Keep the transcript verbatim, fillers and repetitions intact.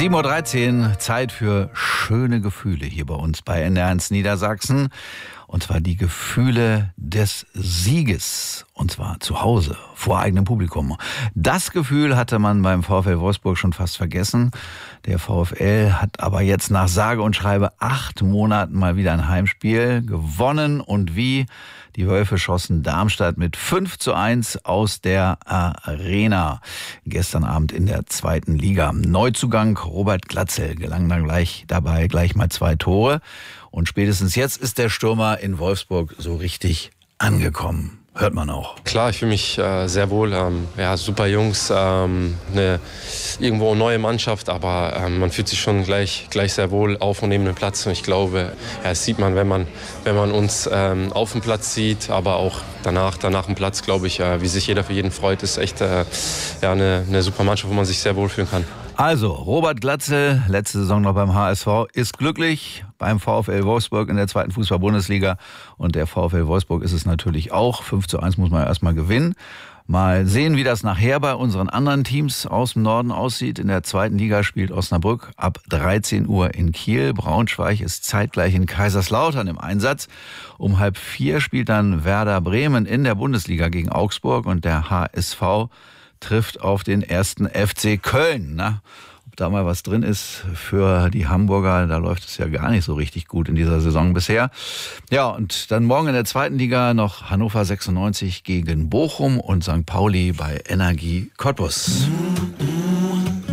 sieben Uhr dreizehn, Zeit für schöne Gefühle hier bei uns bei N D R eins Niedersachsen. Und zwar die Gefühle des Sieges. Und zwar zu Hause, vor eigenem Publikum. Das Gefühl hatte man beim VfL Wolfsburg schon fast vergessen. Der VfL hat aber jetzt nach sage und schreibe acht Monaten mal wieder ein Heimspiel gewonnen. Und wie? Die Wölfe schossen Darmstadt mit fünf zu eins aus der Arena. Gestern Abend in der zweiten Liga. Neuzugang Robert Glatzel gelang dann gleich dabei gleich mal zwei Tore. Und spätestens jetzt ist der Stürmer in Wolfsburg so richtig angekommen. Hört man auch. Klar, ich fühle mich äh, sehr wohl. Ähm, ja, super Jungs, ähm, eine irgendwo eine neue Mannschaft, aber ähm, man fühlt sich schon gleich, gleich sehr wohl auf und neben dem Platz. Und ich glaube, ja, das sieht man, wenn man, wenn man uns ähm, auf dem Platz sieht, aber auch danach, danach im Platz, glaube ich, äh, wie sich jeder für jeden freut, ist echt äh, ja, eine, eine super Mannschaft, wo man sich sehr wohl fühlen kann. Also, Robert Glatzel, letzte Saison noch beim H S V, ist glücklich beim VfL Wolfsburg in der zweiten Fußball-Bundesliga. Und der VfL Wolfsburg ist es natürlich auch. fünf zu eins muss man ja erstmal gewinnen. Mal sehen, wie das nachher bei unseren anderen Teams aus dem Norden aussieht. In der zweiten Liga spielt Osnabrück ab dreizehn Uhr in Kiel. Braunschweig ist zeitgleich in Kaiserslautern im Einsatz. Um halb vier spielt dann Werder Bremen in der Bundesliga gegen Augsburg. Und der H S V trifft auf den ersten F C Köln. Na, ob da mal was drin ist für die Hamburger, da läuft es ja gar nicht so richtig gut in dieser Saison bisher. Ja, und dann morgen in der zweiten Liga noch Hannover sechsundneunzig gegen Bochum und Sankt Pauli bei Energie Cottbus.